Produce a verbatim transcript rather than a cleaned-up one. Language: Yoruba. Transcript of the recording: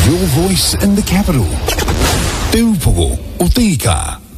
Your voice in the capital. Te upoko o te ika.